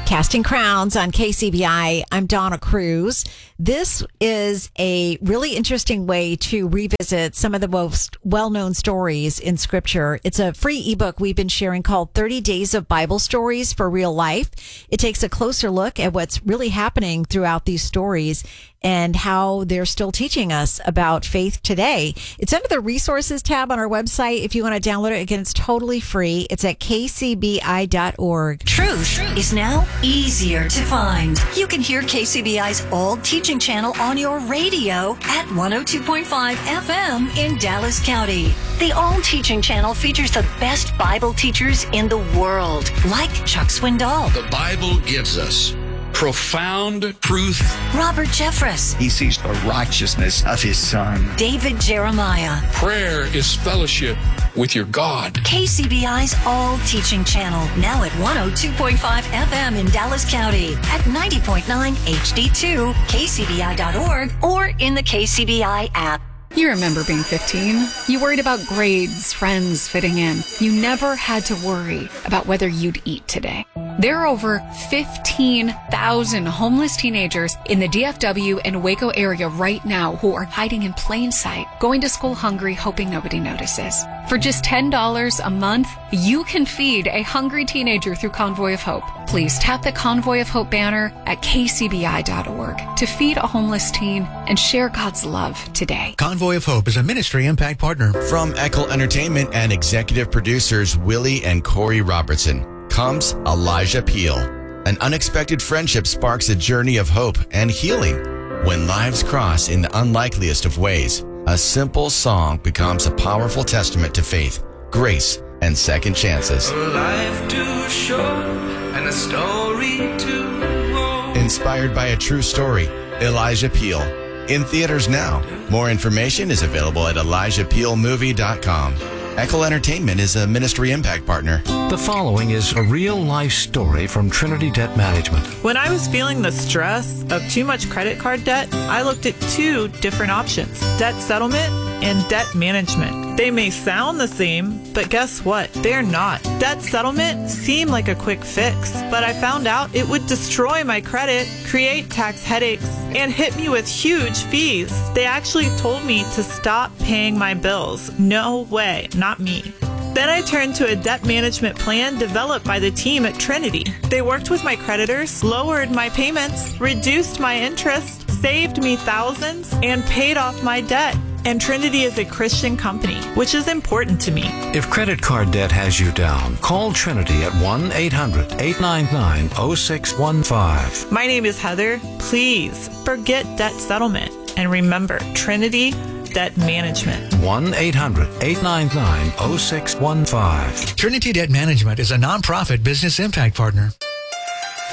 Casting Crowns on KCBI. I'm Donna Cruz. This is a really interesting way to revisit some of the most well-known stories in Scripture. It's a free ebook we've been sharing called 30 Days of Bible Stories for Real Life. It takes a closer look at what's really happening throughout these stories and how they're still teaching us about faith today. It's under the resources tab on our website. If you want to download it, again, it's totally free. It's at kcbi.org. Truth is now easier to find. You can hear KCBI's All Teaching channel on your radio at 102.5 FM in Dallas County. The All Teaching channel features the best Bible teachers in the world, like Chuck Swindoll. The Bible gives us profound truth. Robert Jeffress. He sees the righteousness of his Son. David Jeremiah. Prayer is fellowship with your God. KCBI's All Teaching channel, now at 102.5 FM in Dallas County, at 90.9 HD2, kcbi.org, or in the KCBI app. You remember being 15. You worried about grades, friends, fitting in. You never had to worry about whether you'd eat today. There are over 15,000 homeless teenagers in the DFW and Waco area right now who are hiding in plain sight, going to school hungry, hoping nobody notices. For just $10 a month, you can feed a hungry teenager through Convoy of Hope. Please tap the Convoy of Hope banner at kcbi.org to feed a homeless teen and share God's love today. Convoy of Hope is a ministry impact partner. From Eckel Entertainment and executive producers Willie and Corey Robertson comes Elijah Peel. An unexpected friendship sparks a journey of hope and healing. When lives cross in the unlikeliest of ways, a simple song becomes a powerful testament to faith, grace, and second chances. A life too short and a story too long. Inspired by a true story, Elijah Peel. In theaters now. More information is available at ElijahPeelMovie.com. Eckel Entertainment is a ministry impact partner. The following is a real-life story from Trinity Debt Management. When I was feeling the stress of too much credit card debt, I looked at two different options: debt settlement and debt management. They may sound the same, but guess what? They're not. Debt settlement seemed like a quick fix, but I found out it would destroy my credit, create tax headaches, and hit me with huge fees. They actually told me to stop paying my bills. No way, not me. Then I turned to a debt management plan developed by the team at Trinity. They worked with my creditors, lowered my payments, reduced my interest, saved me thousands, and paid off my debt. And Trinity is a Christian company, which is important to me. If credit card debt has you down, call Trinity at 1-800-899-0615. My name is Heather. Please forget debt settlement. And remember, Trinity Debt Management. 1-800-899-0615. Trinity Debt Management is a nonprofit business impact partner.